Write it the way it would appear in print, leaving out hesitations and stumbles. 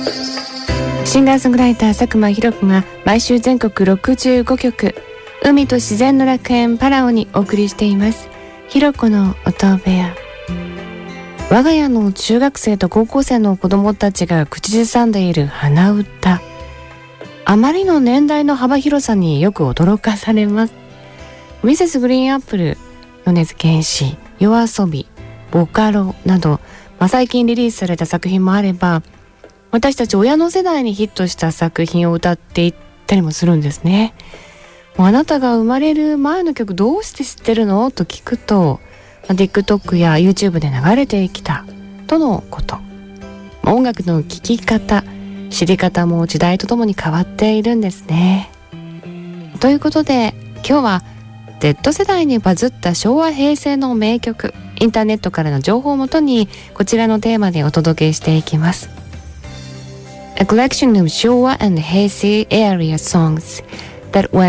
シンガーソングライター佐久間ひろ子が毎週全国65曲、海と自然の楽園パラオにお送りしています。ひろ子の音部屋。我が家の中学生と高校生の子供たちが口ずさんでいる鼻歌、あまりの年代の幅広さによく驚かされます。ミセスグリーンアップル、米津玄師、YOASOBI、ボカロなど、最近リリースされた作品もあれば、私たち親の世代にヒットした作品を歌っていったりもするんですね。もうあなたが生まれる前の曲どうして知ってるのと聞くと、TikTok や YouTube で流れてきたとのこと。音楽の聴き方、知り方も時代とともに変わっているんですね。ということで今日は Z 世代にバズった昭和平成の名曲、インターネットからの情報をもとにこちらのテーマでお届けしていきます。A collection of 昭和 and 平成 area songs that were